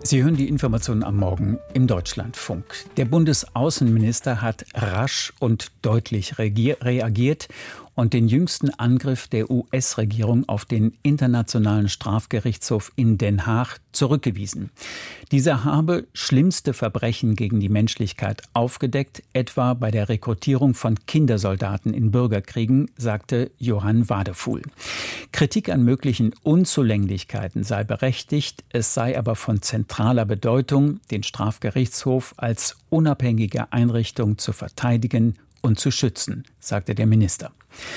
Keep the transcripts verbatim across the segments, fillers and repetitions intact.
Sie hören die Informationen am Morgen im Deutschlandfunk. Der Bundesaußenminister hat rasch und deutlich reagiert und den jüngsten Angriff der U S-Regierung auf den Internationalen Strafgerichtshof in Den Haag zurückgewiesen. Dieser habe schlimmste Verbrechen gegen die Menschlichkeit aufgedeckt, etwa bei der Rekrutierung von Kindersoldaten in Bürgerkriegen, sagte Johann Wadefuhl. Kritik an möglichen Unzulänglichkeiten sei berechtigt, es sei aber von zentraler Bedeutung, den Strafgerichtshof als unabhängige Einrichtung zu verteidigen und zu schützen, sagte der Minister.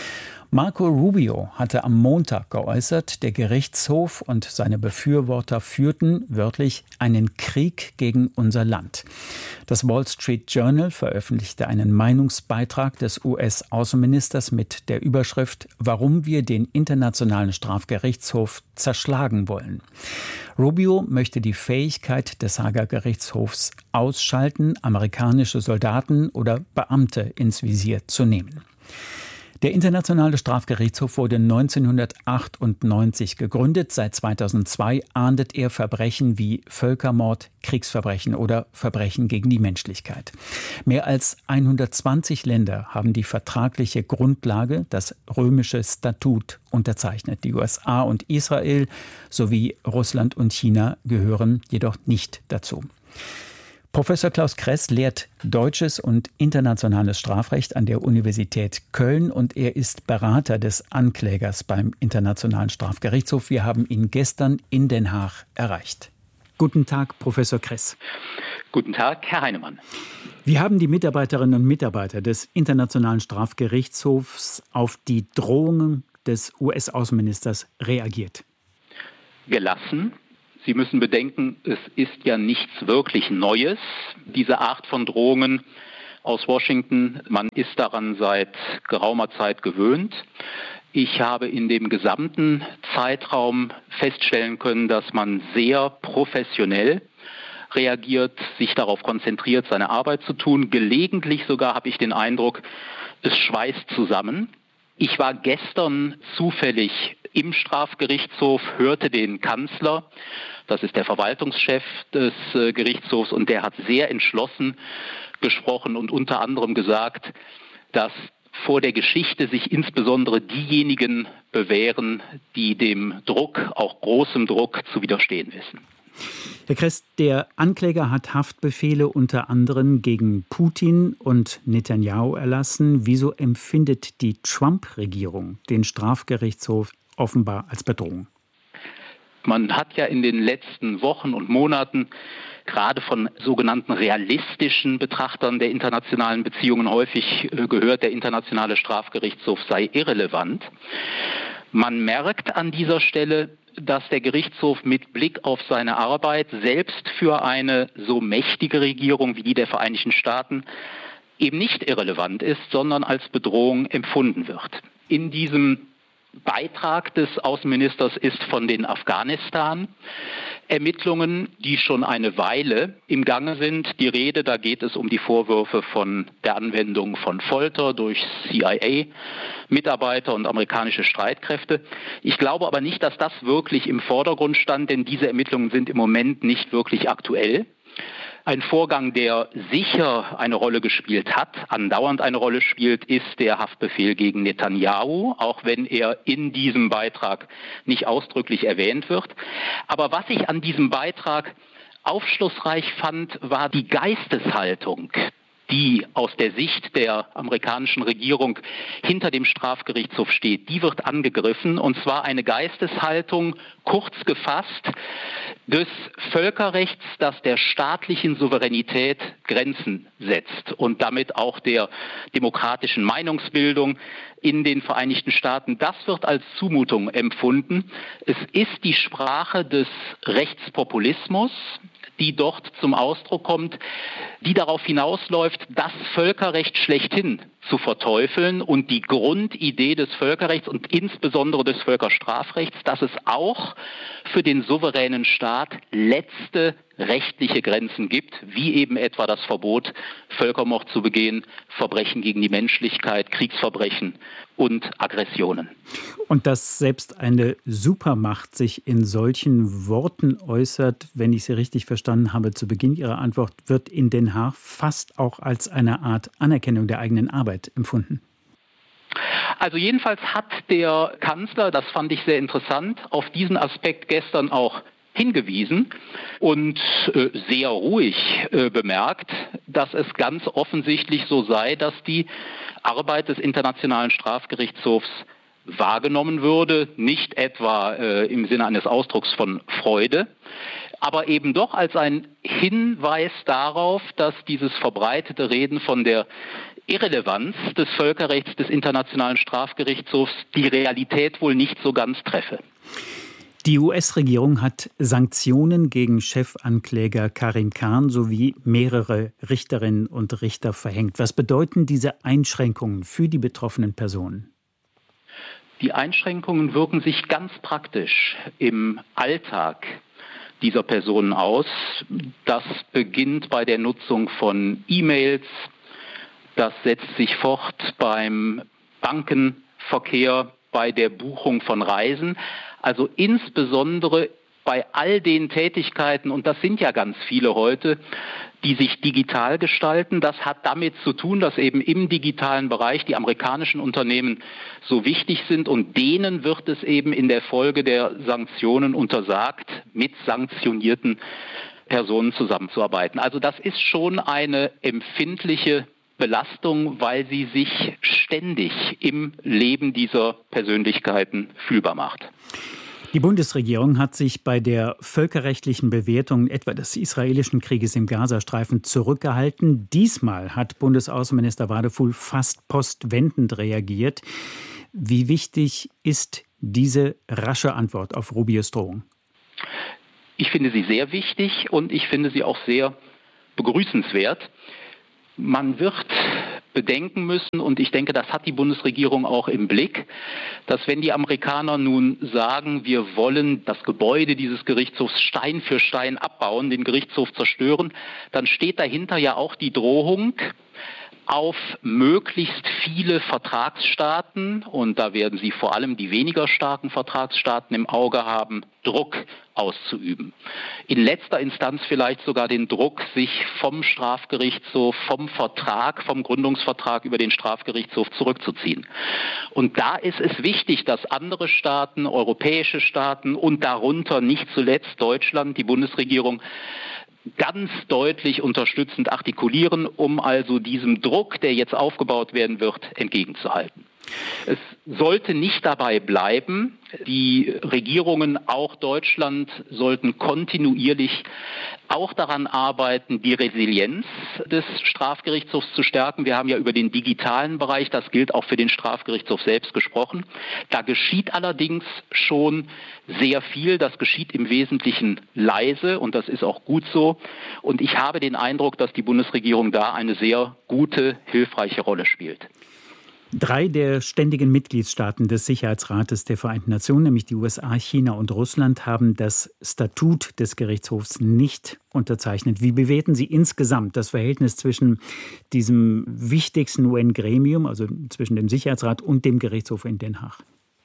Marco Rubio hatte am Montag geäußert, der Gerichtshof und seine Befürworter führten wörtlich einen Krieg gegen unser Land. Das Wall Street Journal veröffentlichte einen Meinungsbeitrag des U S-Außenministers mit der Überschrift »Warum wir den Internationalen Strafgerichtshof zerschlagen wollen«. Rubio möchte die Fähigkeit des Haager Gerichtshofs ausschalten, amerikanische Soldaten oder Beamte ins Visier zu nehmen. Der Internationale Strafgerichtshof wurde neunzehnhundertachtundneunzig gegründet. Seit zweitausendzwei ahndet er Verbrechen wie Völkermord, Kriegsverbrechen oder Verbrechen gegen die Menschlichkeit. Mehr als hundertzwanzig Länder haben die vertragliche Grundlage, das römische Statut, unterzeichnet. Die U S A und Israel sowie Russland und China gehören jedoch nicht dazu. Professor Klaus Kress lehrt deutsches und internationales Strafrecht an der Universität Köln und er ist Berater des Anklägers beim Internationalen Strafgerichtshof. Wir haben ihn gestern in Den Haag erreicht. Guten Tag, Professor Kress. Guten Tag, Herr Heinemann. Wie haben die Mitarbeiterinnen und Mitarbeiter des Internationalen Strafgerichtshofs auf die Drohungen des U S-Außenministers reagiert? Gelassen. Sie müssen bedenken, es ist ja nichts wirklich Neues, diese Art von Drohungen aus Washington. Man ist daran seit geraumer Zeit gewöhnt. Ich habe in dem gesamten Zeitraum feststellen können, dass man sehr professionell reagiert, sich darauf konzentriert, seine Arbeit zu tun. Gelegentlich sogar habe ich den Eindruck, es schweißt zusammen. Ich war gestern zufällig im Strafgerichtshof, hörte den Kanzler, das ist der Verwaltungschef des äh, Gerichtshofs, und der hat sehr entschlossen gesprochen und unter anderem gesagt, dass vor der Geschichte sich insbesondere diejenigen bewähren, die dem Druck, auch großem Druck, zu widerstehen wissen. Herr Kress, der Ankläger hat Haftbefehle unter anderem gegen Putin und Netanyahu erlassen. Wieso empfindet die Trump-Regierung den Strafgerichtshof offenbar als Bedrohung? Man hat ja in den letzten Wochen und Monaten gerade von sogenannten realistischen Betrachtern der internationalen Beziehungen häufig gehört, der Internationale Strafgerichtshof sei irrelevant. Man merkt an dieser Stelle, dass der Gerichtshof mit Blick auf seine Arbeit selbst für eine so mächtige Regierung wie die der Vereinigten Staaten eben nicht irrelevant ist, sondern als Bedrohung empfunden wird. In diesem Beitrag des Außenministers ist von den Afghanistan-Ermittlungen, die schon eine Weile im Gange sind, die Rede. Da geht es um die Vorwürfe von der Anwendung von Folter durch C I A-Mitarbeiter und amerikanische Streitkräfte. Ich glaube aber nicht, dass das wirklich im Vordergrund stand, denn diese Ermittlungen sind im Moment nicht wirklich aktuell. Ein Vorgang, der sicher eine Rolle gespielt hat, andauernd eine Rolle spielt, ist der Haftbefehl gegen Netanyahu, auch wenn er in diesem Beitrag nicht ausdrücklich erwähnt wird. Aber was ich an diesem Beitrag aufschlussreich fand, war die Geisteshaltung, die aus der Sicht der amerikanischen Regierung hinter dem Strafgerichtshof steht. Die wird angegriffen, und zwar eine Geisteshaltung, kurz gefasst, des Völkerrechts, das der staatlichen Souveränität Grenzen setzt und damit auch der demokratischen Meinungsbildung in den Vereinigten Staaten. Das wird als Zumutung empfunden. Es ist die Sprache des Rechtspopulismus, die dort zum Ausdruck kommt, die darauf hinausläuft, das Völkerrecht schlechthin zu verteufeln und die Grundidee des Völkerrechts und insbesondere des Völkerstrafrechts, dass es auch für den souveränen Staat letzte rechtliche Grenzen gibt, wie eben etwa das Verbot, Völkermord zu begehen, Verbrechen gegen die Menschlichkeit, Kriegsverbrechen und Aggressionen. Und dass selbst eine Supermacht sich in solchen Worten äußert, wenn ich Sie richtig verstanden habe, zu Beginn Ihrer Antwort, wird in Den Haag fast auch als eine Art Anerkennung der eigenen Arbeit empfunden. Also jedenfalls hat der Kanzler, das fand ich sehr interessant, auf diesen Aspekt gestern auch hingewiesen und äh, sehr ruhig äh, bemerkt, dass es ganz offensichtlich so sei, dass die Arbeit des Internationalen Strafgerichtshofs wahrgenommen würde, nicht etwa äh, im Sinne eines Ausdrucks von Freude, aber eben doch als ein Hinweis darauf, dass dieses verbreitete Reden von der Irrelevanz des Völkerrechts des Internationalen Strafgerichtshofs die Realität wohl nicht so ganz treffe. Die U S-Regierung hat Sanktionen gegen Chefankläger Karim Khan sowie mehrere Richterinnen und Richter verhängt. Was bedeuten diese Einschränkungen für die betroffenen Personen? Die Einschränkungen wirken sich ganz praktisch im Alltag dieser Personen aus. Das beginnt bei der Nutzung von E-Mails, das setzt sich fort beim Bankenverkehr, bei der Buchung von Reisen. Also insbesondere bei all den Tätigkeiten, und das sind ja ganz viele heute, die sich digital gestalten. Das hat damit zu tun, dass eben im digitalen Bereich die amerikanischen Unternehmen so wichtig sind und denen wird es eben in der Folge der Sanktionen untersagt, mit sanktionierten Personen zusammenzuarbeiten. Also das ist schon eine empfindliche Belastung, weil sie sich ständig im Leben dieser Persönlichkeiten fühlbar macht. Die Bundesregierung hat sich bei der völkerrechtlichen Bewertung etwa des israelischen Krieges im Gazastreifen zurückgehalten. Diesmal hat Bundesaußenminister Wadefuhl fast postwendend reagiert. Wie wichtig ist diese rasche Antwort auf Rubios Drohung? Ich finde sie sehr wichtig und ich finde sie auch sehr begrüßenswert. Man wird bedenken müssen, und ich denke, das hat die Bundesregierung auch im Blick, dass wenn die Amerikaner nun sagen, wir wollen das Gebäude dieses Gerichtshofs Stein für Stein abbauen, den Gerichtshof zerstören, dann steht dahinter ja auch die Drohung, auf möglichst viele Vertragsstaaten, und da werden Sie vor allem die weniger starken Vertragsstaaten im Auge haben, Druck auszuüben. In letzter Instanz vielleicht sogar den Druck, sich vom Strafgerichtshof, vom Vertrag, vom Gründungsvertrag über den Strafgerichtshof zurückzuziehen. Und da ist es wichtig, dass andere Staaten, europäische Staaten und darunter nicht zuletzt Deutschland, die Bundesregierung, ganz deutlich unterstützend artikulieren, um also diesem Druck, der jetzt aufgebaut werden wird, entgegenzuhalten. Es sollte nicht dabei bleiben. Die Regierungen, auch Deutschland, sollten kontinuierlich auch daran arbeiten, die Resilienz des Strafgerichtshofs zu stärken. Wir haben ja über den digitalen Bereich, das gilt auch für den Strafgerichtshof selbst, gesprochen. Da geschieht allerdings schon sehr viel. Das geschieht im Wesentlichen leise und das ist auch gut so. Und ich habe den Eindruck, dass die Bundesregierung da eine sehr gute, hilfreiche Rolle spielt. Drei der ständigen Mitgliedstaaten des Sicherheitsrates der Vereinten Nationen, nämlich die U S A, China und Russland, haben das Statut des Gerichtshofs nicht unterzeichnet. Wie bewerten Sie insgesamt das Verhältnis zwischen diesem wichtigsten U N-Gremium, also zwischen dem Sicherheitsrat und dem Gerichtshof in Den Haag?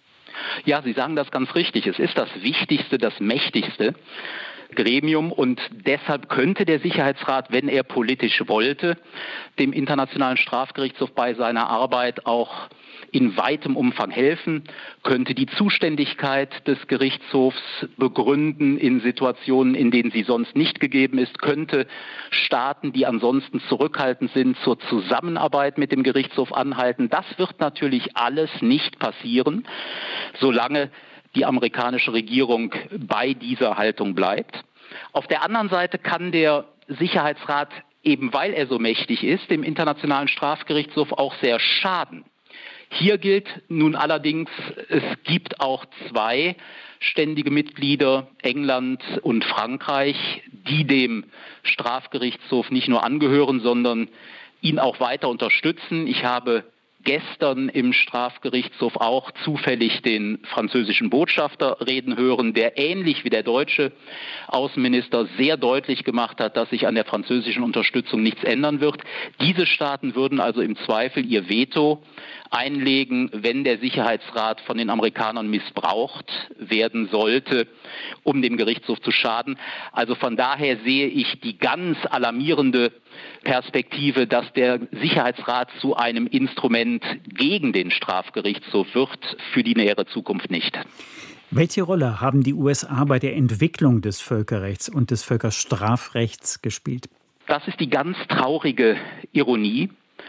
Ja, Sie sagen das ganz richtig. Es ist das wichtigste, das mächtigste Gremium und deshalb könnte der Sicherheitsrat, wenn er politisch wollte, dem Internationalen Strafgerichtshof bei seiner Arbeit auch in weitem Umfang helfen, könnte die Zuständigkeit des Gerichtshofs begründen in Situationen, in denen sie sonst nicht gegeben ist, könnte Staaten, die ansonsten zurückhaltend sind, zur Zusammenarbeit mit dem Gerichtshof anhalten. Das wird natürlich alles nicht passieren, solange die amerikanische Regierung bei dieser Haltung bleibt. Auf der anderen Seite kann der Sicherheitsrat, eben weil er so mächtig ist, dem Internationalen Strafgerichtshof auch sehr schaden. Hier gilt nun allerdings, es gibt auch zwei ständige Mitglieder, England und Frankreich, die dem Strafgerichtshof nicht nur angehören, sondern ihn auch weiter unterstützen. Ich habe gestern im Strafgerichtshof auch zufällig den französischen Botschafter reden hören, der ähnlich wie der deutsche Außenminister sehr deutlich gemacht hat, dass sich an der französischen Unterstützung nichts ändern wird. Diese Staaten würden also im Zweifel ihr Veto einlegen, wenn der Sicherheitsrat von den Amerikanern missbraucht werden sollte, um dem Gerichtshof zu schaden. Also von daher sehe ich die ganz alarmierende Perspektive, dass der Sicherheitsrat zu einem Instrument gegen den Strafgerichtshof wird, für die nähere Zukunft nicht. Welche Rolle haben die U S A bei der Entwicklung des Völkerrechts und des Völkerstrafrechts gespielt? Das ist die ganz traurige Ironie.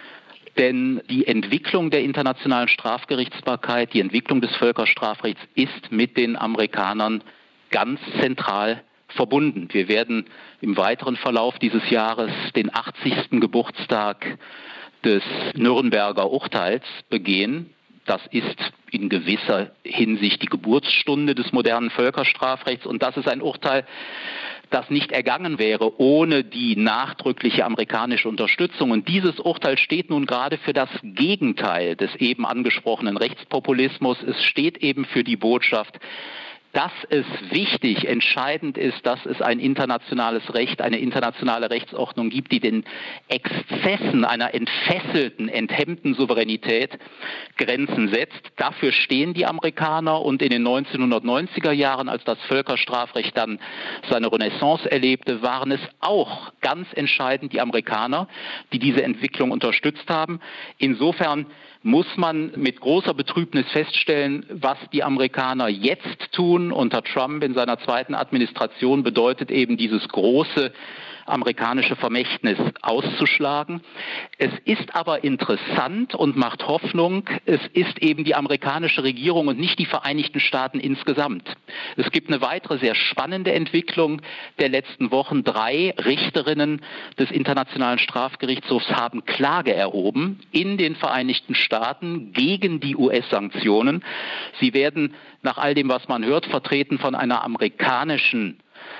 Denn die Entwicklung der internationalen Strafgerichtsbarkeit, die Entwicklung des Völkerstrafrechts ist mit den Amerikanern ganz zentral verbunden. Wir werden im weiteren Verlauf dieses Jahres den achtzigsten Geburtstag des Nürnberger Urteils begehen. Das ist in gewisser Hinsicht die Geburtsstunde des modernen Völkerstrafrechts. Und das ist ein Urteil, das nicht ergangen wäre ohne die nachdrückliche amerikanische Unterstützung. Und dieses Urteil steht nun gerade für das Gegenteil des eben angesprochenen Rechtspopulismus. Es steht eben für die Botschaft, dass es wichtig, entscheidend ist, dass es ein internationales Recht, eine internationale Rechtsordnung gibt, die den Exzessen einer entfesselten, enthemmten Souveränität Grenzen setzt. Dafür stehen die Amerikaner und in den neunzehnhundertneunziger Jahren, als das Völkerstrafrecht dann seine Renaissance erlebte, waren es auch ganz entscheidend die Amerikaner, die diese Entwicklung unterstützt haben. Insofern muss man mit großer Betrübnis feststellen, was die Amerikaner jetzt tun unter Trump in seiner zweiten Administration, bedeutet eben dieses große amerikanische Vermächtnis auszuschlagen. Es ist aber interessant und macht Hoffnung, es ist eben die amerikanische Regierung und nicht die Vereinigten Staaten insgesamt. Es gibt eine weitere sehr spannende Entwicklung der letzten Wochen. Drei Richterinnen des Internationalen Strafgerichtshofs haben Klage erhoben in den Vereinigten Staaten gegen die U S-Sanktionen. Sie werden nach all dem, was man hört, vertreten von einer amerikanischen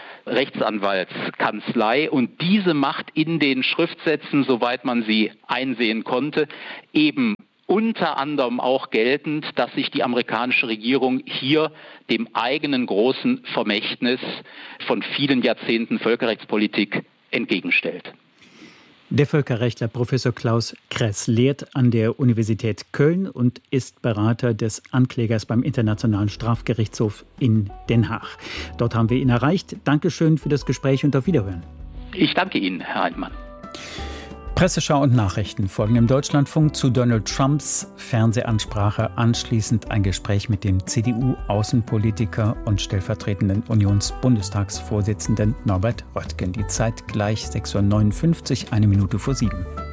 Rechtsanwaltskanzlei, und diese macht in den Schriftsätzen, soweit man sie einsehen konnte, eben unter anderem auch geltend, dass sich die amerikanische Regierung hier dem eigenen großen Vermächtnis von vielen Jahrzehnten Völkerrechtspolitik entgegenstellt. Der Völkerrechtler Professor Klaus Kress lehrt an der Universität Köln und ist Berater des Anklägers beim Internationalen Strafgerichtshof in Den Haag. Dort haben wir ihn erreicht. Dankeschön für das Gespräch und auf Wiederhören. Ich danke Ihnen, Herr Heidmann. Presseschau und Nachrichten folgen im Deutschlandfunk zu Donald Trumps Fernsehansprache. Anschließend ein Gespräch mit dem C D U-Außenpolitiker und stellvertretenden Unionsbundestagsvorsitzenden Norbert Röttgen. Die Zeit gleich sechs Uhr neunundfünfzig, eine Minute vor sieben.